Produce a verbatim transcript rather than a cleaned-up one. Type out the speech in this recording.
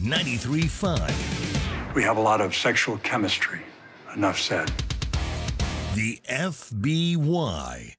ninety-three point five. We have a lot of sexual chemistry. Enough said. The F B Y.